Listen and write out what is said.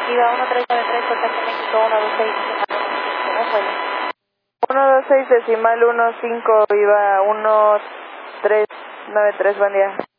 Iba 1393, Puerto México, 126, decimal 15, iba 1393, buen día.